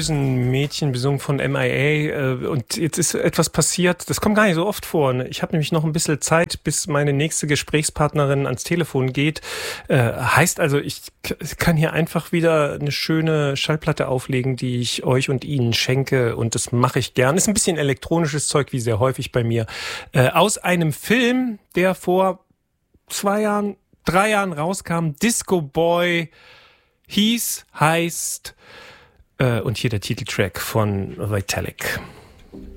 bösen Mädchen, besungen von MIA. Und jetzt ist etwas passiert, das kommt gar nicht so oft vor. Ich habe nämlich noch ein bisschen Zeit, bis meine nächste Gesprächspartnerin ans Telefon geht. Heißt also, ich kann hier einfach wieder eine schöne Schallplatte auflegen, die ich euch und Ihnen schenke. Und das mache ich gern. Ist ein bisschen elektronisches Zeug, wie sehr häufig bei mir. Aus einem Film, der vor 3 Jahren rauskam, Disco Boy heißt, und hier der Titeltrack von Vitalik.